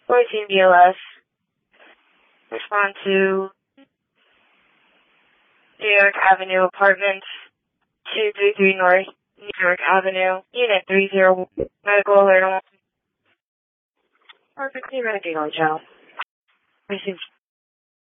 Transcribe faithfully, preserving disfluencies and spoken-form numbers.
fourteen B L S. Respond to New York Avenue Apartments, two three three North New York Avenue, Unit three zero, medical alert on. Perfectly ready, channel. Received.